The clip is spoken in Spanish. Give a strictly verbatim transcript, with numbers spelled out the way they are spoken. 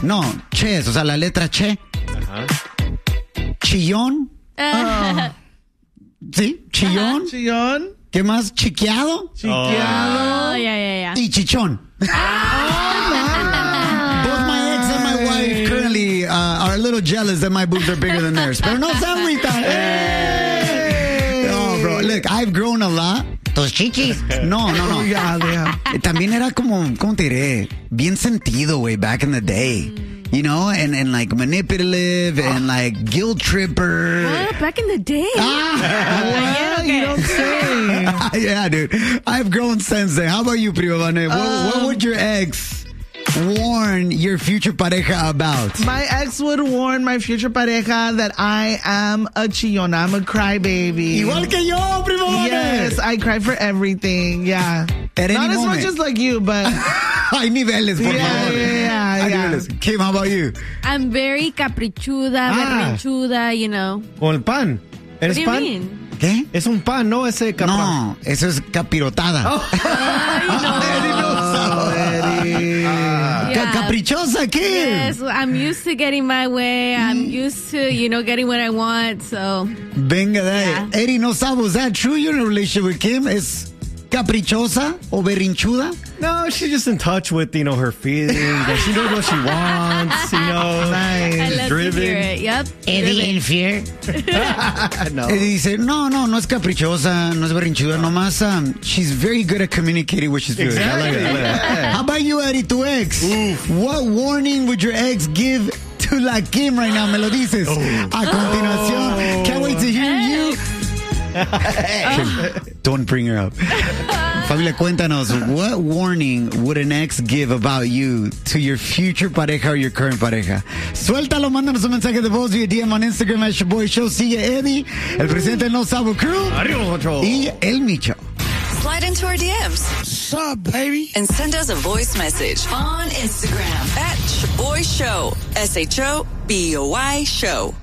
No, Che, o sea, la letra Che. Ajá. Chillón. Uh, ¿Sí? Chillón. Ajá. Chillón. ¿Qué más? Chiqueado. Chiqueado. Oh, yeah, yeah, yeah. Y chichón. Both my ex and my wife currently uh, are a little jealous that my boobs are bigger than theirs. Pero no se agüitan. Hey. No, bro. Look, I've grown a lot. Tus chichis. No, no, no. Yeah, yeah. También era como, ¿cómo te diré? Bien sentido, way back in the day. You know, and, and like manipulative and like guilt tripper. What? Back in the day? Ah, Well, you don't say. yeah, dude. I've grown since then. How about you, Prima Vane? What, Um, what would your ex warn your future pareja about? My ex would warn my future pareja that I am a chillona. I'm a crybaby. Igual que yo, Prima Vane. Yes, I cry for everything. Yeah. At any Not as moment. much as like you, but Hay niveles, por yeah, favor. yeah, yeah, Hay yeah. niveles. Kim, how about you? I'm very caprichuda, Ah. berrinchuda, you know. Con el pan. What ¿Eres do you pan? mean? ¿Qué? Es un pan, ¿no? Ese capra. No, eso es capirotada. Ay, Oh, Eddie. Ca- Yeah. Caprichosa, ¿qué? Yes, I'm used to getting my way. I'm used to, you know, getting what I want. So, Venga, de ahí. Yeah. Eddie, no sabes, is that true? You're in a relationship with Kim? ¿Es caprichosa o berrinchuda? No, she's just in touch with, you know, her feelings. And she knows what she wants, you know. Nice. I love Driven. to hear it. Yep. Eddie driven. in fear. No. Eddie dice, no, no, no es caprichosa, no es berrinchuda, nomás um, she's very good at communicating what she's feeling. I like Exactly. that. Yeah. How about you, Eddie, tu ex? What warning would your ex give to la Kim right now? Me lo dices. A continuación. Can't wait to hear you. Don't bring her up. Fabiola, cuéntanos, what warning would an ex give about you to your future pareja or your current pareja? Suéltalo, mándanos un mensaje de voz via D M on Instagram at Shaboy Show. Sigue Eddie, el presidente del No Sabo Crew Arriba, control. y el Micho. Slide into our D Ms. What's up, baby? And send us a voice message on Instagram at Shaboy Show. S H O B O Y Show.